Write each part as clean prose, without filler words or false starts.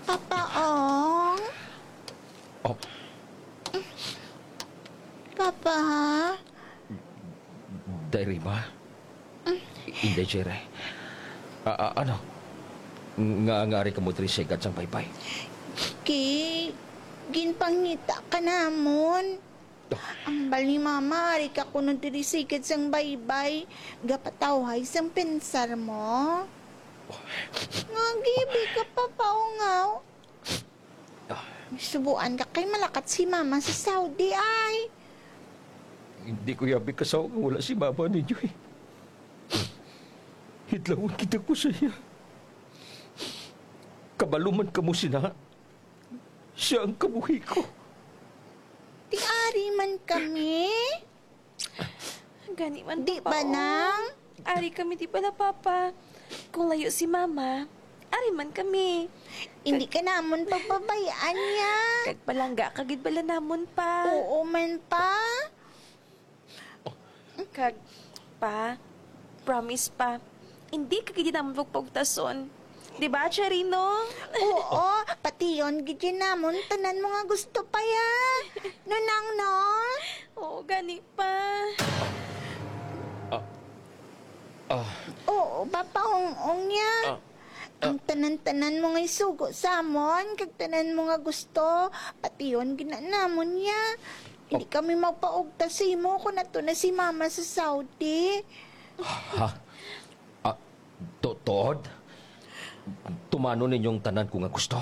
Papaong? Oh, Papa? Diary ba? Hindi, Jere. Ano? Nga ka mo trisigat sang paypay. Ginpangita ka namon. Ang bali mama, ari ka kuno tirisigid sang baybay. Gapatawhay sang pensar mo. Nga gibi ka papaungaw. Subuan ka kay malakat si mama sa Saudi ay. Hindi ko yabi kasaw nga wala si mama ninyo eh. Hitlawan kita ko sa iya. Kabaluman ka mo sina. Siya ang kabuhi ko. Tiari man kami. Gani man Di papa, ba oh. nang? Ari kami di ba na papa? Kung layo si mama, ari man kami. Hindi ka namon pagbabayaan niya. Kag palangga kagid bala namon pa. Oo man pa. Kag pa, promise pa, hindi kagid namon pagpugtason. Di ba, Charino? Oo, pati yon gidya namon tanan mo nga gusto pa ya. Nunang no? Oo, gani pa. Oo, papaong niya. Ang tanan-tanan mo nga isugo sa amon, kag tanan mo nga gusto, pati yon ginanamon niya. Hindi kami magpaugta sa imo kung nato na si mama sa Saudi. Ha? Todd? Tumano ninyong tanan ko nga gusto?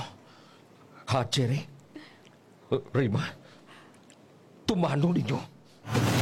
Ha, Jerry? Rima? Tumano ninyo?